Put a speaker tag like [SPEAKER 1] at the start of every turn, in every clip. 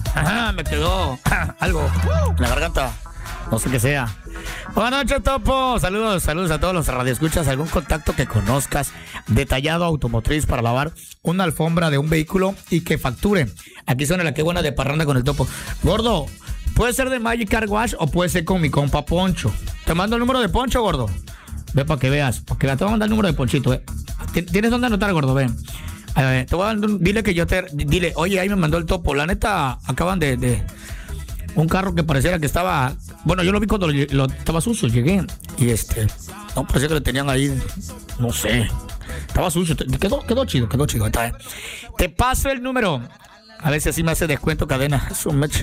[SPEAKER 1] Ajá, me quedó algo en la garganta. No sé qué sea. Buenas noches, Topo. Saludos a todos los radioescuchas. ¿Algún contacto que conozcas detallado automotriz para lavar una alfombra de un vehículo y que facture? Aquí suena la que buena de parranda con el Topo. Gordo, puede ser de Magic Car Wash o puede ser con mi compa Poncho. Te mando el número de Poncho, gordo. Ve para que veas. Te voy a mandar el número de Ponchito, ¿Tienes dónde anotar, gordo? Ven. Te voy a dar dile que dile, oye, ahí me mandó el Topo. La neta, acaban de un carro que pareciera que estaba... Bueno, yo lo vi cuando lo estaba sucio, llegué y no, parecía que le tenían ahí, no sé, estaba sucio, quedó chido. Te paso el número, a ver si así me hace descuento cadena, es un match,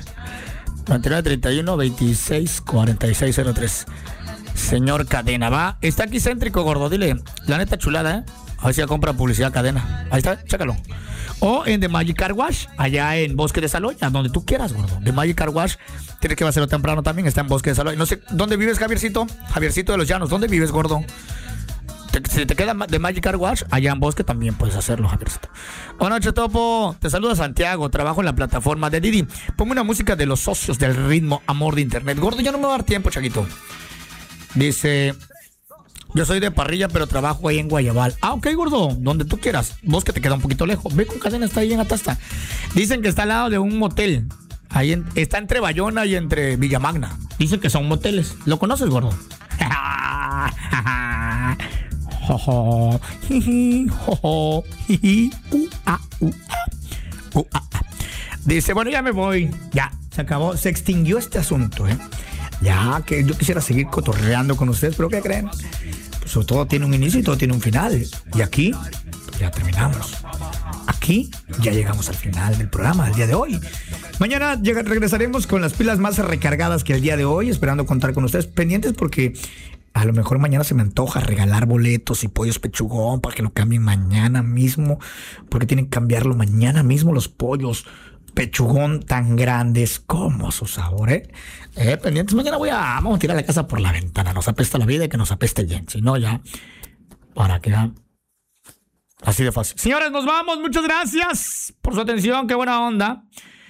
[SPEAKER 1] 9931-264603, señor Cadena, va, está aquí céntrico, gordo, dile, la neta chulada, a ver si ya compra publicidad cadena, ahí está, chécalo. O en The Magic Car Wash, allá en Bosque de Saloya, donde tú quieras, gordo. The Magic Car Wash, tienes que hacerlo temprano también, está en Bosque de Saloya. No sé, ¿dónde vives, Javiercito? Javiercito de los Llanos, ¿dónde vives, gordo? Si te queda The Magic Car Wash, allá en Bosque también puedes hacerlo, Javiercito. Buenas noches, Topo. Te saluda Santiago, trabajo en la plataforma de Didi. Ponme una música de los socios del ritmo amor de internet. Gordo, ya no me va a dar tiempo, chaguito. Dice... Yo soy de Parrilla, pero trabajo ahí en Guayabal. Ok, gordo, donde tú quieras. Vos que te queda un poquito lejos. Ve con cadena, está ahí en Atasta. Dicen que está al lado de un motel. Ahí está entre Bayona y entre Villamagna. Dicen que son moteles. ¿Lo conoces, gordo? Dice, bueno, ya me voy. Ya, se acabó. Se extinguió este asunto, Ya, que yo quisiera seguir cotorreando con ustedes, pero ¿qué creen? Pues todo tiene un inicio y todo tiene un final. Y aquí, pues ya terminamos. Aquí ya llegamos al final del programa del día de hoy. Mañana regresaremos con las pilas más recargadas que el día de hoy, esperando contar con ustedes pendientes porque a lo mejor mañana se me antoja regalar boletos y pollos pechugón para que lo cambien mañana mismo, porque tienen que cambiarlo mañana mismo los pollos pechugón tan grandes como su sabor, pendientes. Mañana vamos a tirar la casa por la ventana. Nos apesta la vida y que nos apeste bien. Si no, ya, para que así de fácil. Señores, nos vamos. Muchas gracias por su atención. Qué buena onda.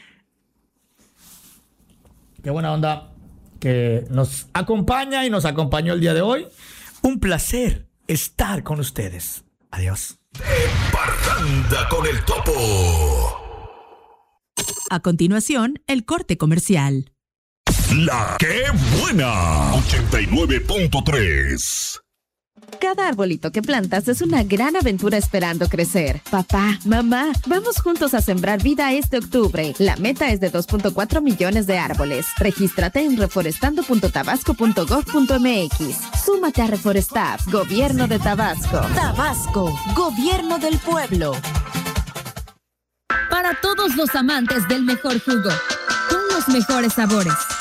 [SPEAKER 1] Qué buena onda que nos acompaña y nos acompañó el día de hoy. Un placer estar con ustedes. Adiós.
[SPEAKER 2] Parranda con el Topo.
[SPEAKER 3] A continuación, el corte comercial.
[SPEAKER 2] La que buena 89.3.
[SPEAKER 4] Cada arbolito que plantas es una gran aventura esperando crecer. Papá, mamá, vamos juntos a sembrar vida este octubre. La meta es de 2.4 millones de árboles. Regístrate en reforestando.tabasco.gov.mx. Súmate a Reforestab, Gobierno de Tabasco.
[SPEAKER 3] Tabasco, Gobierno del Pueblo. Para todos los amantes del mejor jugo, con los mejores sabores.